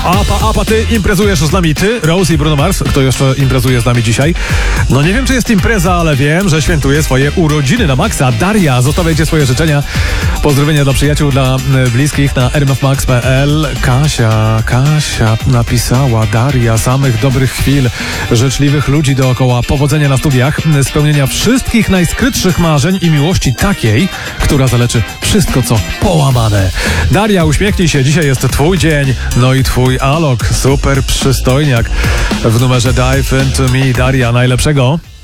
A ty imprezujesz z nami, ty, Rose i Bruno Mars. Kto jeszcze imprezuje z nami dzisiaj? No nie wiem, czy jest impreza, ale wiem, że świętuje swoje urodziny na maksa. Daria, zostawiajcie swoje życzenia. Pozdrowienia dla przyjaciół, dla bliskich na rmfmax.pl. Kasia napisała: Daria, samych dobrych chwil, życzliwych ludzi dookoła, powodzenia na studiach, spełnienia wszystkich najskrytszych marzeń i miłości takiej, która zaleczy wszystko, co połamane. Daria, uśmiechnij się, dzisiaj jest twój dzień, no i twój Alok, super przystojniak w numerze Dive Into Me. Daria, najlepszego.